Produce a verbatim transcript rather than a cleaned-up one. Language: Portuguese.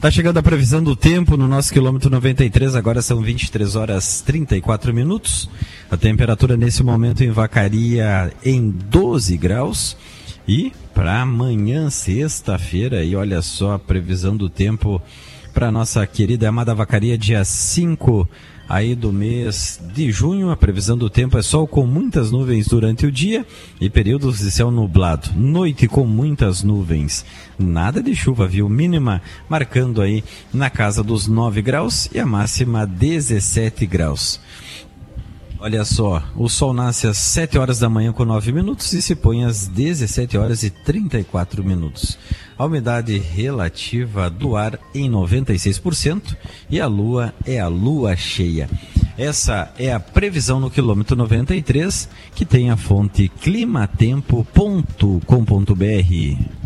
Tá chegando a previsão do tempo no nosso quilômetro noventa e três, agora são vinte e três horas e trinta e quatro minutos. A temperatura nesse momento em Vacaria em doze graus. E para amanhã, sexta-feira, e olha só a previsão do tempo para nossa querida e amada Vacaria, dia cinco aí do mês de junho. A previsão do tempo é sol com muitas nuvens durante o dia e períodos de céu nublado. Noite com muitas nuvens. Nada de chuva, viu? Mínima marcando aí na casa dos nove graus e a máxima dezessete graus. Olha só, o sol nasce às sete horas da manhã com nove minutos e se põe às dezessete horas e trinta e quatro minutos. A umidade relativa do ar em noventa e seis por cento e a lua é a lua cheia. Essa é a previsão no quilômetro noventa e três, que tem a fonte climatempo ponto com ponto br.